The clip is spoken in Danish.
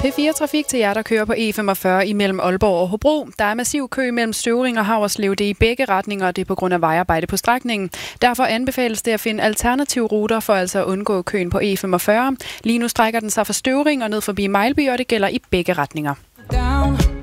P4 Trafik til jer, der kører på E45 imellem Aalborg og Hobro. Der er massiv kø mellem Støvring og Haverslev. Det er i begge retninger, og det er på grund af vejarbejde på strækningen. Derfor anbefales det at finde alternative ruter for altså at undgå køen på E45. Lige nu strækker den sig fra Støvring og ned forbi Mejlby, og det gælder i begge retninger.